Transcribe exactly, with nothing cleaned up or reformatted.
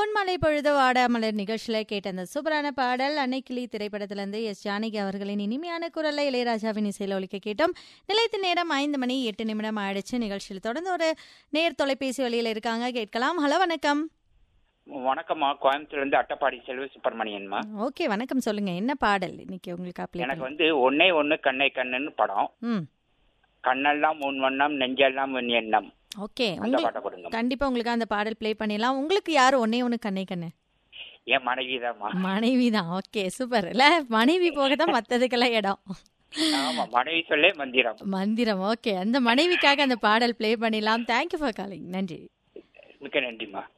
பொன்மலை பொழுது வாடாமலர் நிகழ்ச்சியில கேட்ட அந்த சூப்பரான பாடல் அன்னைக்கிளி திரைப்படத்திலிருந்து எஸ் ஜானகி அவர்களின் இனிமையான குரல்ல இளையராஜாவின் இசையில் ஒலிக்க கேட்டோம். நிலைத்த நேரம் ஐந்து மணி எட்டு நிமிடம் ஆயிடுச்சு. நிகழ்ச்சியில் தொடர்ந்து ஒரு நேர் தொலைபேசி வழியில் இருக்காங்க, கேட்கலாம். ஹலோ, வணக்கம். வணக்கம்மா, கோயம்புத்தூர்ல இருந்து அட்டப்பாடி செல்வ சுப்பிரமணியன்மா. ஓகே, வணக்கம். சொல்லுங்க, என்ன பாடல் இன்னைக்கு உங்களுக்கு அப்ளை? எனக்கு வந்து ஒன்னே ஒன்னு கண்ணை கண்ணுன்னு படம். ம் கண்ணெல்லாம் உன் வண்ணம் நெஞ்செல்லாம் உன் எண்ணம். ஓகே, அந்த பாட்டை கொடுங்க. கண்டிப்பா உங்களுக்கு அந்த பாடல் ப்ளே பண்ணிடலாம். உங்களுக்கு யாரு ஒன்னே ஒன்னு கண்ணை கண்ணு? என் மனைவிதாம்மா. மனைவிதான். Okay, super. இல்ல, மனைவி போகதான் மத்ததுக்கெல்லாம் இடம். ஆமா, மனைவி சொல்லே மந்திரம். மந்திரம். ஓகே, அந்த மனைவிக்காக அந்த பாடல் ப்ளே பண்ணிடலாம். Thank you for calling. நன்றி. மிக்க நன்றிமா.